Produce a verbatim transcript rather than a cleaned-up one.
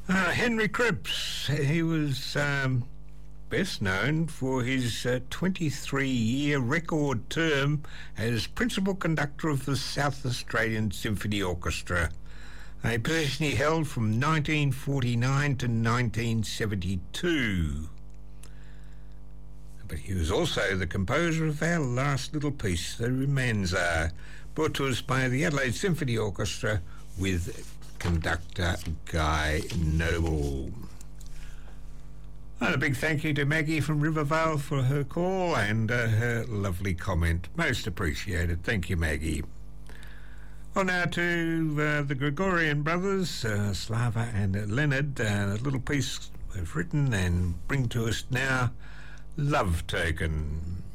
Uh, Henry Cripps, he was um, best known for his uh, twenty-three-year record term as principal conductor of the South Australian Symphony Orchestra, a position he held from nineteen forty-nine to nineteen seventy-two. But he was also the composer of our last little piece, the Romanza, brought to us by the Adelaide Symphony Orchestra with conductor Guy Noble. And a big thank you to Maggie from Rivervale for her call and uh, her lovely comment. Most appreciated. Thank you, Maggie. Well, now to uh, the Gregorian brothers, uh, Slava and Leonard. Uh, a little piece they've written and bring to us now, Love Token.